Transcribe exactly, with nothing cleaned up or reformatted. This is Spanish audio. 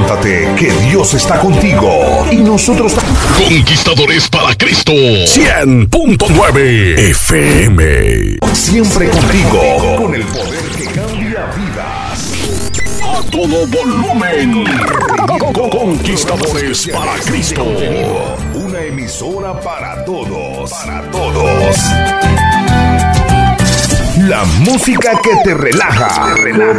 levántate, que Dios está contigo y nosotros también. Conquistadores para Cristo cien punto nueve F M. Siempre contigo, con el poder que cambia vidas. A todo volumen. Conquistadores para Cristo. Una emisora para todos. Para todos. La música que te relaja. Te relaja.